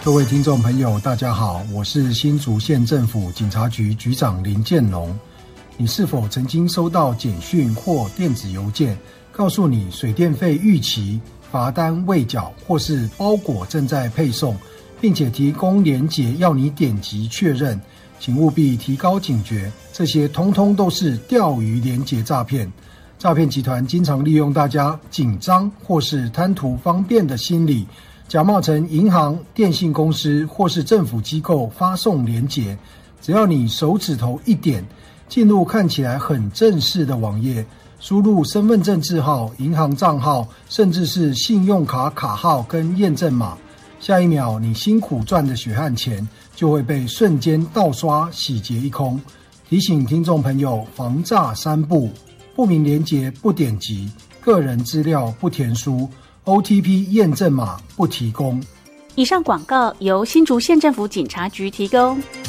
各位听众朋友大家好，我是新竹县政府警察局局长林建龙。你是否曾经收到简讯或电子邮件，告诉你水电费逾期、罚单未缴，或是包裹正在配送，并且提供连结要你点击确认？请务必提高警觉，这些通通都是钓鱼连结诈骗。诈骗集团经常利用大家紧张或是贪图方便的心理，假冒成银行、电信公司或是政府机构发送连结，只要你手指头一点，进入看起来很正式的网页，输入身份证字号、银行账号，甚至是信用卡卡号跟验证码，下一秒你辛苦赚的血汗钱就会被瞬间盗刷洗劫一空。提醒听众朋友防诈三不：不明连结不点击，个人资料不填输， OTP 验证码不提供。 以上广告由新竹县政府警察局提供。